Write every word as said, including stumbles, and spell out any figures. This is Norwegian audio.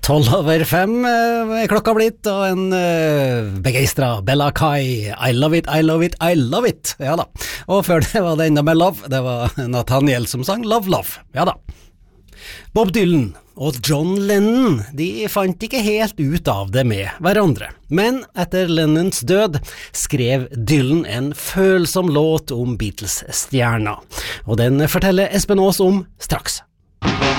Tolv over fem er klokka blitt, og en uh, begeistra Bella Kai, I love it, I love it, I love it, ja da. Og før det var det enda mer love, det var Nathaniel som sang Love Love, ja da. Bob Dylan og John Lennon, de fant ikke helt ut av det med hverandre. Men etter Lennons død skrev Dylan en følsom låt om Beatles-stjerna, og den forteller Espen Aas om straks.